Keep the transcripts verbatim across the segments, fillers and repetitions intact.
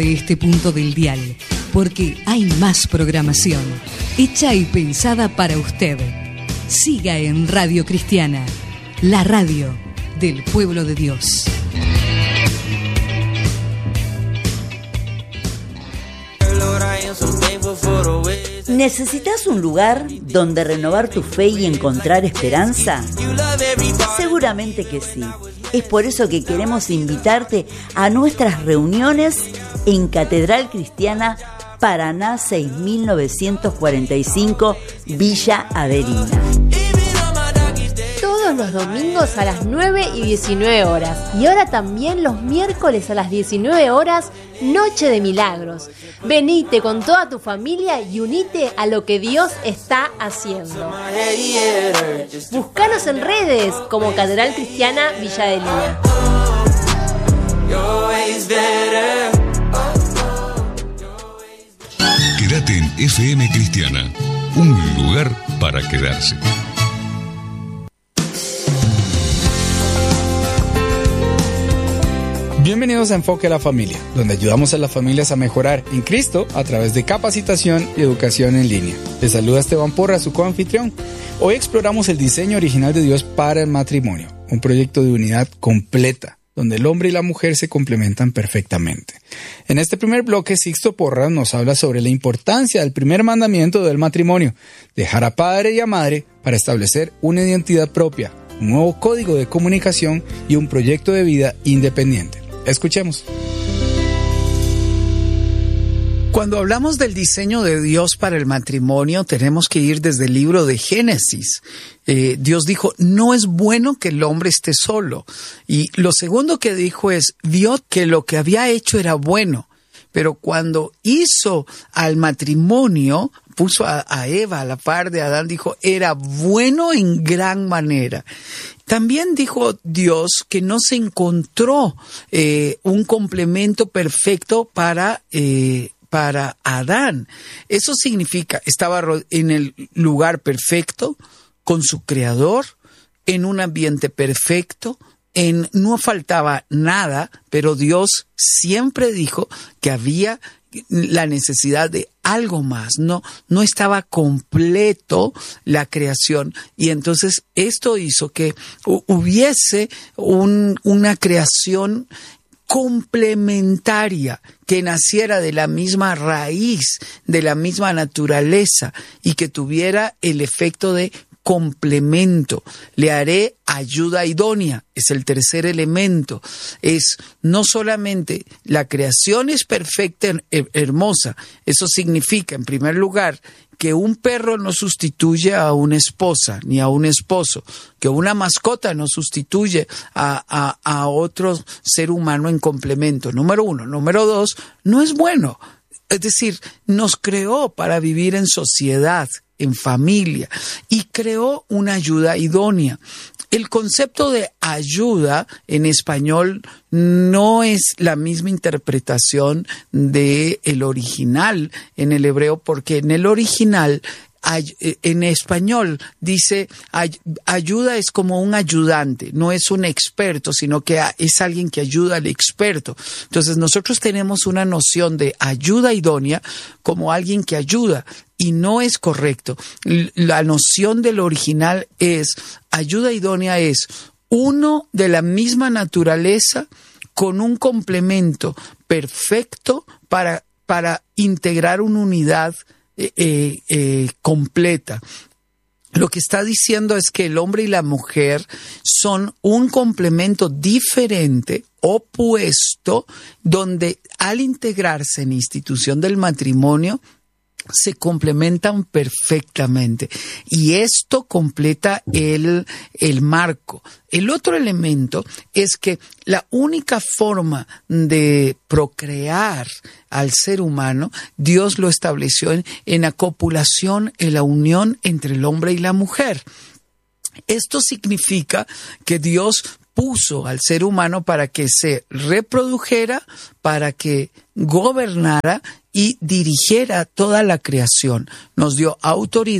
este punto del dial, porque hay más programación, hecha y pensada para usted. Siga en Radio Cristiana, la radio del pueblo de Dios. ¿Necesitas un lugar donde renovar tu fe y encontrar esperanza? Seguramente que sí. Es por eso que queremos invitarte a nuestras reuniones en Catedral Cristiana Paraná seis mil novecientos cuarenta y cinco, Villa Averina. Todos los domingos a las nueve y diecinueve horas. Y ahora también los miércoles a las diecinueve horas, Noche de Milagros. Venite con toda tu familia y unite a lo que Dios está haciendo. Búscanos en redes como Catedral Cristiana Villa Adelina. Quédate en F M Cristiana, un lugar para quedarse. Bienvenidos a Enfoque a la Familia, donde ayudamos a las familias a mejorar en Cristo a través de capacitación y educación en línea. Les saluda Esteban Porra, su coanfitrión. Hoy exploramos el diseño original de Dios para el matrimonio, un proyecto de unidad completa, donde el hombre y la mujer se complementan perfectamente. En este primer bloque, Sixto Porras nos habla sobre la importancia del primer mandamiento del matrimonio, dejar a padre y a madre para establecer una identidad propia, un nuevo código de comunicación y un proyecto de vida independiente. Escuchemos. Cuando hablamos del diseño de Dios para el matrimonio, tenemos que ir desde el libro de Génesis. Eh, Dios dijo, no es bueno que el hombre esté solo. Y lo segundo que dijo es, vio que lo que había hecho era bueno. Pero cuando hizo al matrimonio, puso a, a Eva a la par de Adán, dijo, era bueno en gran manera. También dijo Dios que no se encontró eh, un complemento perfecto para, eh, para Adán. Eso significa, estaba en el lugar perfecto, con su creador, en un ambiente perfecto, en, no faltaba nada, pero Dios siempre dijo que había la necesidad de algo más, no, no estaba completo la creación, y entonces esto hizo que hubiese un, una creación complementaria que naciera de la misma raíz, de la misma naturaleza, y que tuviera el efecto de complemento. Le haré ayuda idónea, es el tercer elemento. Es no solamente la creación es perfecta, hermosa, eso significa, en primer lugar, que un perro no sustituye a una esposa ni a un esposo, que una mascota no sustituye a, a, a otro ser humano en complemento. Número uno. Número dos, no es bueno. Es decir, nos creó para vivir en sociedad, en familia, y creó una ayuda idónea. El concepto de ayuda en español no es la misma interpretación del original en el hebreo, porque en el original, en español, dice ayuda es como un ayudante, no es un experto, sino que es alguien que ayuda al experto. Entonces nosotros tenemos una noción de ayuda idónea como alguien que ayuda, y no es correcto. La noción del original es, ayuda idónea es uno de la misma naturaleza con un complemento perfecto para, para integrar una unidad eh, eh, eh, completa. Lo que está diciendo es que el hombre y la mujer son un complemento diferente, opuesto, donde al integrarse en la institución del matrimonio, se complementan perfectamente, y esto completa el, el marco. El otro elemento es que la única forma de procrear al ser humano, Dios lo estableció en, en la copulación, en la unión entre el hombre y la mujer. Esto significa que Dios puso al ser humano para que se reprodujera, para que gobernara y dirigiera toda la creación. Nos dio autoridad,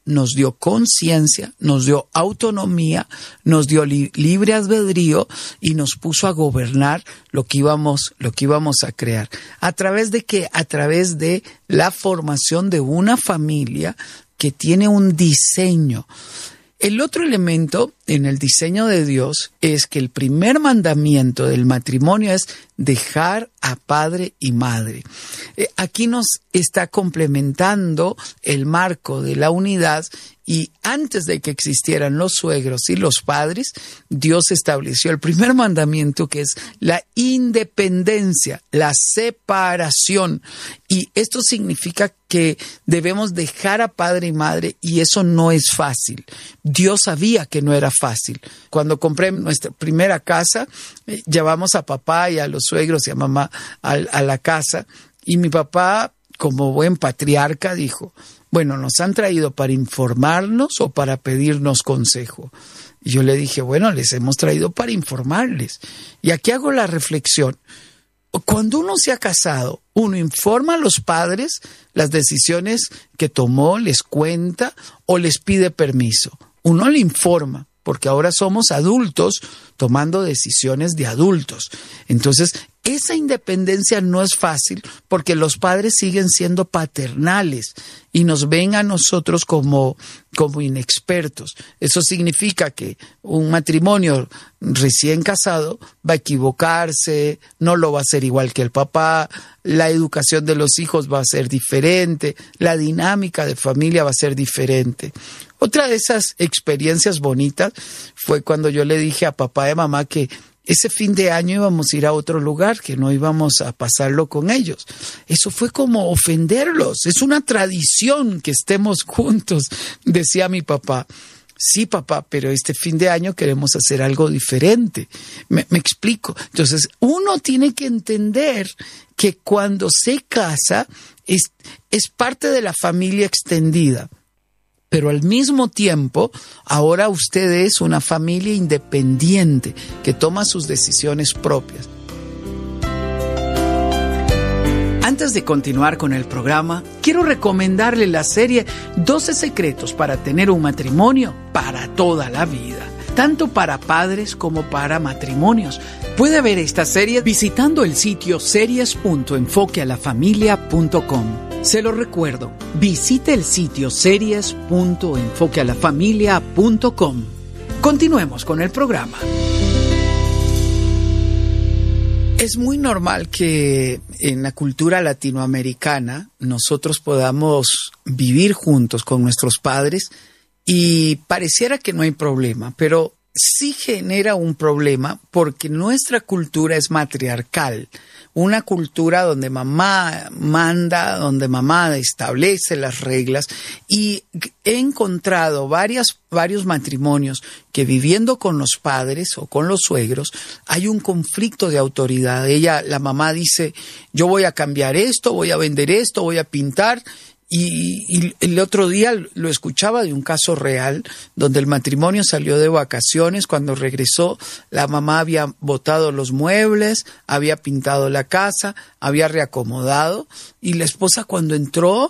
nos dio conciencia, nos dio autonomía, nos dio li- libre albedrío y nos puso a gobernar lo que íbamos, lo que íbamos a crear. ¿A través de qué? A través de la formación de una familia que tiene un diseño. El otro elemento en el diseño de Dios es que el primer mandamiento del matrimonio es dejar a padre y madre. Eh, aquí nos está complementando el marco de la unidad, y antes de que existieran los suegros y los padres, Dios estableció el primer mandamiento, que es la independencia, la separación. Y esto significa que debemos dejar a padre y madre, y eso no es fácil. Dios sabía que no era fácil. Cuando compré nuestra primera casa, eh, llevamos a papá y a los suegros y a mamá a, a la casa, y mi papá, como buen patriarca, dijo: bueno, ¿nos han traído para informarnos o para pedirnos consejo? Y yo le dije: bueno, les hemos traído para informarles. Y aquí hago la reflexión. Cuando uno se ha casado, uno informa a los padres las decisiones que tomó, les cuenta o les pide permiso. Uno le informa, porque ahora somos adultos tomando decisiones de adultos. Entonces, esa independencia no es fácil, porque los padres siguen siendo paternales y nos ven a nosotros como, como inexpertos. Eso significa que un matrimonio recién casado va a equivocarse, no lo va a hacer igual que el papá, la educación de los hijos va a ser diferente, la dinámica de familia va a ser diferente. Otra de esas experiencias bonitas fue cuando yo le dije a papá y mamá que ese fin de año íbamos a ir a otro lugar, que no íbamos a pasarlo con ellos. Eso fue como ofenderlos. Es una tradición que estemos juntos, decía mi papá. Sí, papá, pero este fin de año queremos hacer algo diferente. Me, me explico. Entonces, uno tiene que entender que cuando se casa es, es parte de la familia extendida. Pero al mismo tiempo, ahora usted es una familia independiente que toma sus decisiones propias. Antes de continuar con el programa, quiero recomendarle la serie doce secretos para tener un matrimonio para toda la vida, tanto para padres como para matrimonios. Puede ver esta serie visitando el sitio series punto enfoque a la familia punto com. Se lo recuerdo, visite el sitio series punto enfoque a la familia punto com. Continuemos con el programa. Es muy normal que en la cultura latinoamericana nosotros podamos vivir juntos con nuestros padres y pareciera que no hay problema, pero sí genera un problema porque nuestra cultura es matriarcal. Una cultura donde mamá manda, donde mamá establece las reglas, y he encontrado varias, varios matrimonios que viviendo con los padres o con los suegros hay un conflicto de autoridad. Ella, la mamá dice: yo voy a cambiar esto, voy a vender esto, voy a pintar. Y, y el otro día lo escuchaba de un caso real donde el matrimonio salió de vacaciones. Cuando regresó, la mamá había botado los muebles, había pintado la casa, había reacomodado, y la esposa, cuando entró,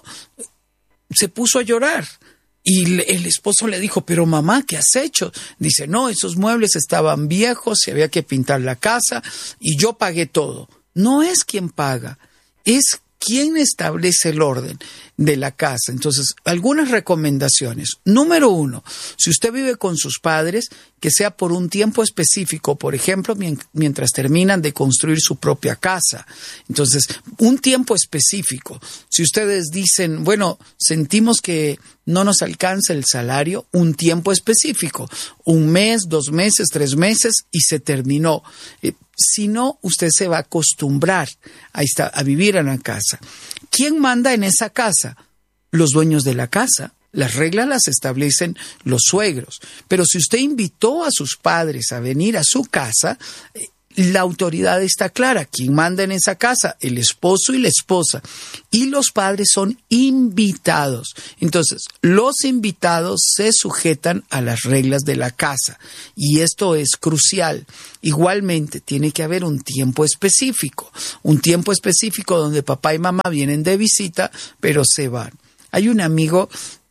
se puso a llorar. Y el esposo le dijo: pero mamá, ¿qué has hecho? Dice: no, esos muebles estaban viejos, se había que pintar la casa y yo pagué todo. No es quien paga, es quien establece el orden de la casa. Entonces, algunas recomendaciones. Número uno, si usted vive con sus padres, que sea por un tiempo específico, por ejemplo, mientras terminan de construir su propia casa. Entonces, un tiempo específico. Si ustedes dicen: bueno, sentimos que no nos alcanza el salario, un tiempo específico. Un mes, dos meses, tres meses y se terminó. Eh, si no, usted se va a acostumbrar a, esta, a vivir en la casa. ¿Quién manda en esa casa? Los dueños de la casa. Las reglas las establecen los suegros. Pero si usted invitó a sus padres a venir a su casa, la autoridad está clara. ¿Quién manda en esa casa? El esposo y la esposa. Y los padres son invitados. Entonces, los invitados se sujetan a las reglas de la casa. Y esto es crucial. Igualmente, tiene que haber un tiempo específico. Un tiempo específico donde papá y mamá vienen de visita, pero se van. Hay un amigo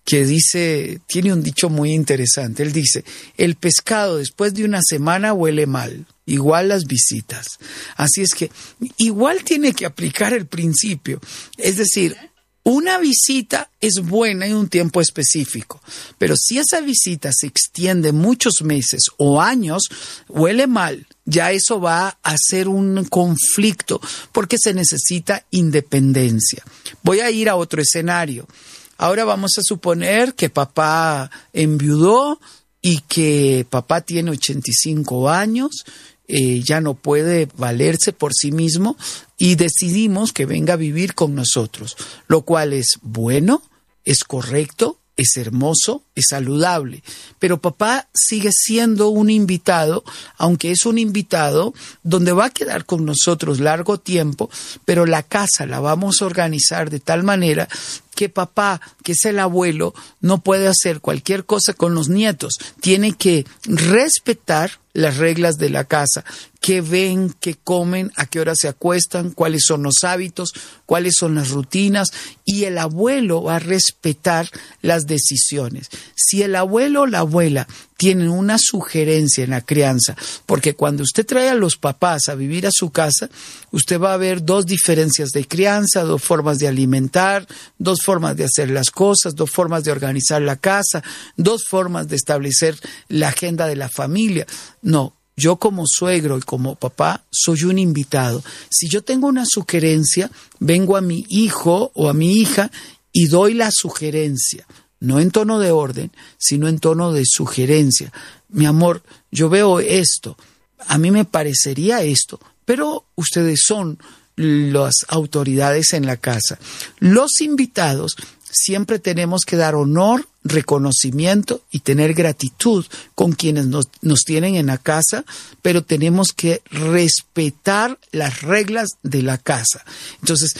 que dice, tiene un dicho muy interesante. Él dice, el pescado después de una semana huele mal, igual las visitas. Así es que igual tiene que aplicar el principio. Es decir, una visita es buena en un tiempo específico, pero si esa visita se extiende muchos meses o años, huele mal. Ya eso va a ser un conflicto porque se necesita independencia. Voy a ir a otro escenario. Ahora vamos a suponer que papá enviudó y que papá tiene ochenta y cinco años, eh, ya no puede valerse por sí mismo y decidimos que venga a vivir con nosotros, lo cual es bueno, es correcto, es hermoso, es saludable, pero papá sigue siendo un invitado, aunque es un invitado donde va a quedar con nosotros largo tiempo, pero la casa la vamos a organizar de tal manera que papá, que es el abuelo, no puede hacer cualquier cosa con los nietos. Tiene que respetar las reglas de la casa, qué ven, qué comen, a qué hora se acuestan, cuáles son los hábitos, cuáles son las rutinas, y el abuelo va a respetar las decisiones. Si el abuelo o la abuela tienen una sugerencia en la crianza, porque cuando usted trae a los papás a vivir a su casa, usted va a ver dos diferencias de crianza, dos formas de alimentar, dos formas de hacer las cosas, dos formas de organizar la casa, dos formas de establecer la agenda de la familia. No, yo como suegro y como papá soy un invitado. Si yo tengo una sugerencia, vengo a mi hijo o a mi hija y doy la sugerencia. No en tono de orden, sino en tono de sugerencia. Mi amor, yo veo esto, a mí me parecería esto, pero ustedes son las autoridades en la casa. Los invitados siempre tenemos que dar honor, reconocimiento y tener gratitud con quienes nos, nos tienen en la casa, pero tenemos que respetar las reglas de la casa. Entonces,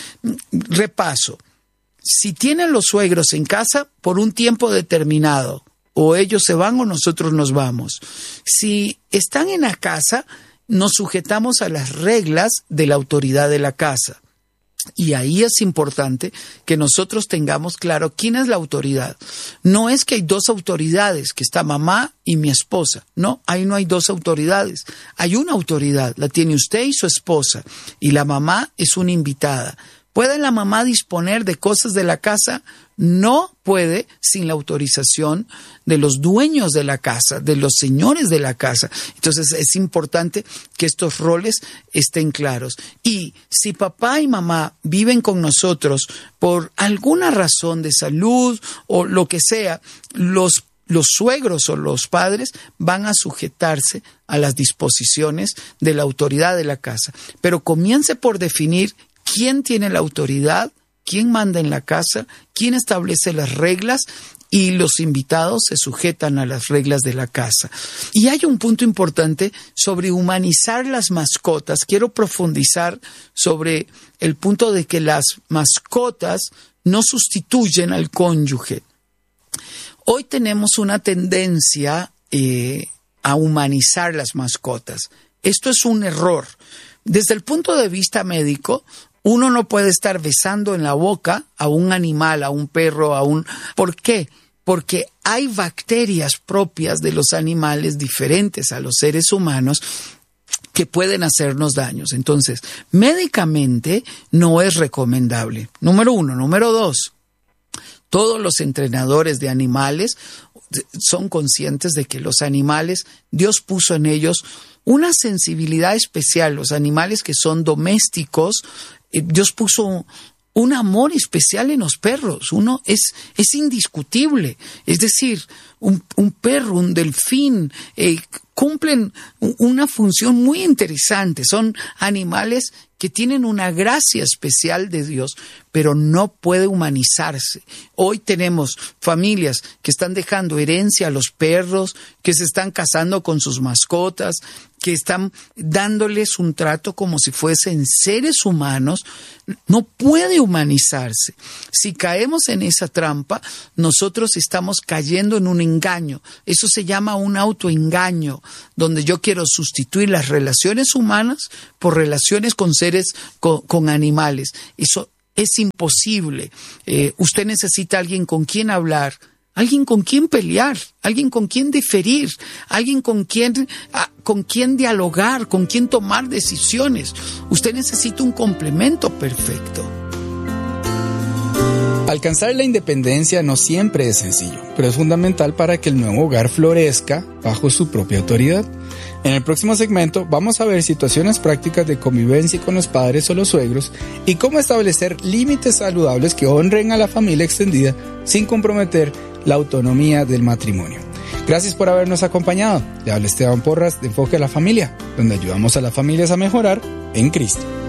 repaso. Si tienen los suegros en casa, por un tiempo determinado, o ellos se van o nosotros nos vamos. Si están en la casa, nos sujetamos a las reglas de la autoridad de la casa. Y ahí es importante que nosotros tengamos claro quién es la autoridad. No es que hay dos autoridades, que está mamá y mi esposa. No, ahí no hay dos autoridades. Hay una autoridad, la tiene usted y su esposa. Y la mamá es una invitada. ¿Puede la mamá disponer de cosas de la casa? No puede sin la autorización de los dueños de la casa, de los señores de la casa. Entonces es importante que estos roles estén claros. Y si papá y mamá viven con nosotros por alguna razón de salud o lo que sea, los Los suegros o los padres van a sujetarse a las disposiciones de la autoridad de la casa. Pero comience por definir quién tiene la autoridad, quién manda en la casa, quién establece las reglas, y los invitados se sujetan a las reglas de la casa. Y hay un punto importante sobre humanizar las mascotas. Quiero profundizar sobre el punto de que las mascotas no sustituyen al cónyuge. Hoy tenemos una tendencia eh, a humanizar las mascotas. Esto es un error. Desde el punto de vista médico, uno no puede estar besando en la boca a un animal, a un perro, a un... ¿Por qué? Porque hay bacterias propias de los animales diferentes a los seres humanos que pueden hacernos daños. Entonces, médicamente no es recomendable. Número uno. Número dos. Todos los entrenadores de animales son conscientes de que los animales, Dios puso en ellos una sensibilidad especial. Los animales que son domésticos, Dios puso un amor especial en los perros. Uno es, es indiscutible. Es decir, un, un perro, un delfín, eh, cumplen una función muy interesante. Son animales que tienen una gracia especial de Dios, pero no puede humanizarse. Hoy tenemos familias que están dejando herencia a los perros, que se están casando con sus mascotas, que están dándoles un trato como si fuesen seres humanos. No puede humanizarse. Si caemos en esa trampa, nosotros estamos cayendo en un engaño. Eso se llama un autoengaño, donde yo quiero sustituir las relaciones humanas por relaciones con seres, con, con animales. Eso es imposible. Eh, usted necesita alguien con quien hablar, alguien con quien pelear, alguien con quien diferir, alguien con quien, con quien dialogar, con quien tomar decisiones. Usted necesita un complemento perfecto. Alcanzar la independencia no siempre es sencillo, pero es fundamental para que el nuevo hogar florezca bajo su propia autoridad. En el próximo segmento vamos a ver situaciones prácticas de convivencia con los padres o los suegros y cómo establecer límites saludables que honren a la familia extendida sin comprometer la autonomía del matrimonio. Gracias por habernos acompañado. Le habla Esteban Porras de Enfoque a la Familia, donde ayudamos a las familias a mejorar en Cristo.